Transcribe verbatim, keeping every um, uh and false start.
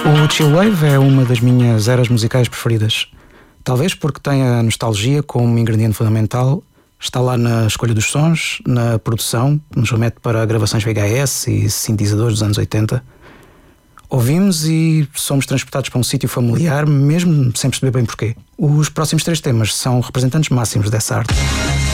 O chillwave é uma das minhas eras musicais preferidas. Talvez porque tem a nostalgia como ingrediente fundamental. Está lá na escolha dos sons, na produção, nos remete para gravações V H S e sintetizadores dos anos oitenta. Ouvimos e somos transportados para um sítio familiar, mesmo sem perceber bem porquê. Os próximos três temas são representantes máximos dessa arte.